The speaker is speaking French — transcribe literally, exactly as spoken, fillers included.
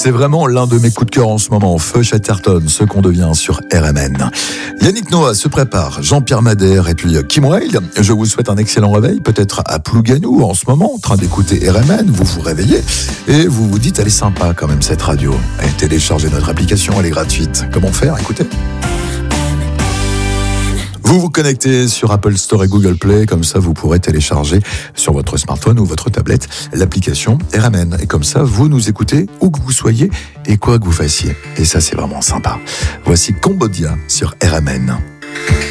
C'est vraiment l'un de mes coups de cœur en ce moment. Feu Chatterton, ce qu'on devient sur R M N. Yannick Noah se prépare, Jean-Pierre Madère et puis Kim Wilde. Je vous souhaite un excellent réveil, peut-être à Plouganou en ce moment, en train d'écouter R M N. Vous vous réveillez et vous vous dites, elle est sympa quand même cette radio. Et téléchargez notre application, elle est gratuite. Comment faire? Écoutez. Vous vous connectez sur Apple Store et Google Play, comme ça vous pourrez télécharger sur votre smartphone ou votre tablette l'application R M N. Et comme ça, vous nous écoutez où que vous soyez et quoi que vous fassiez. Et ça, c'est vraiment sympa. Voici Cambodia sur R M N.